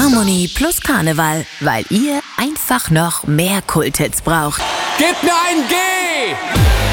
Harmony plus Karneval, weil ihr einfach noch mehr Kulthits braucht. Gebt mir ein G!